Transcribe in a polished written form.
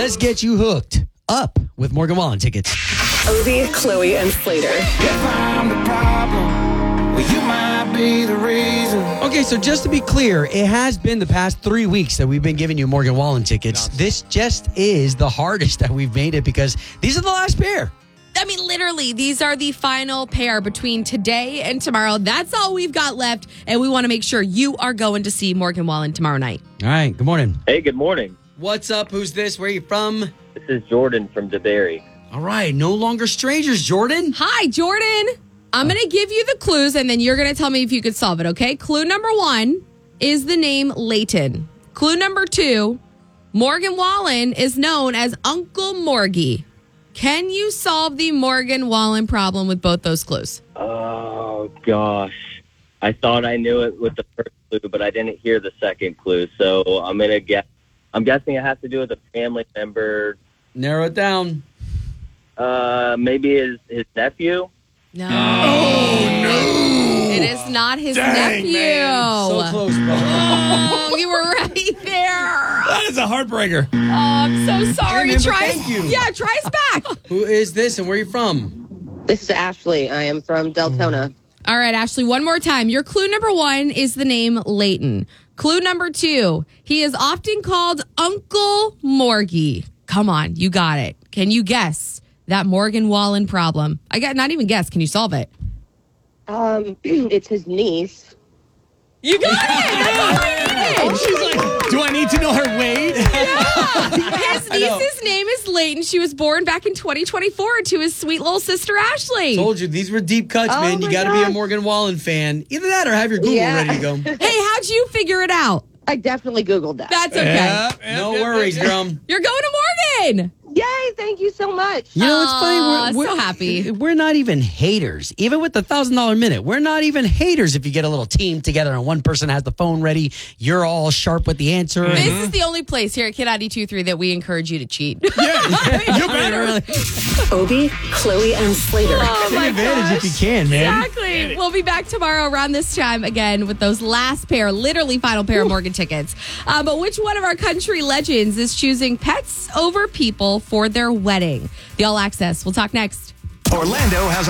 Let's get you hooked up with Morgan Wallen tickets. Obie, Chloe, and Slater. If I'm the problem, well, you might be the reason. Okay, so just to be clear, it has been the past 3 weeks that we've been giving you Morgan Wallen tickets. This just is the hardest that we've made it because these are the last pair. I mean, literally, these are the final pair between today and tomorrow. That's all we've got left, and we want to make sure you are going to see Morgan Wallen tomorrow night. All right, good morning. Hey, good morning. What's up? Who's this? Where are you from? This is Jordan from DeBerry. All right, no longer strangers, Jordan. Hi, Jordan. I'm going to give you the clues, and then you're going to tell me if you could solve it, okay? Clue number 1 is the name Leighton. Clue number 2, Morgan Wallen is known as Uncle Morgie. Can you solve the Morgan Wallen problem with both those clues? Oh, gosh. I thought I knew it with the first clue, but I didn't hear the second clue. So I'm going to guess. I'm guessing it has to do with a family member. Narrow it down. Maybe his nephew? No. Oh, no. It is not his nephew. Man. So close, bro. Oh, you were right there. That is a heartbreaker. Oh, I'm so sorry. Hey, man, try thank you. Yeah, try us back. Who is this and where are you from? This is Ashley. I am from Deltona. All right, Ashley, one more time. Your clue number 1 is the name Leighton. Clue number 2, he is often called Uncle Morgie. Come on, you got it. Can you guess that Morgan Wallen problem? I got not even guess. Can you solve it? It's his niece. You got it. That's all I needed. She's like, do I need to know her weight? His niece's name is Leighton. She was born back in 2024 to his sweet little sister, Ashley. Told you, these were deep cuts, man. You got to be a Morgan Wallen fan. Either that or have your Google ready to go. Hey, how'd you figure it out? I definitely Googled that. That's okay. No worries, Drum. You're going to Morgan. Yay, thank you so much. You know, it's funny. We're so happy. We're not even haters. Even with the $1,000 minute, we're not even haters if you get a little team together and one person has the phone ready. You're all sharp with the answer. This is the only place here at Kid 92.3 that we encourage you to cheat. Yeah, you better. Obie, Chloe, and Slater. Take advantage if you can, man. Exactly. We'll be back tomorrow around this time again with those last pair, literally final pair of Morgan tickets. But which one of our country legends is choosing pets over people for their wedding? The All Access. We'll talk next. Orlando has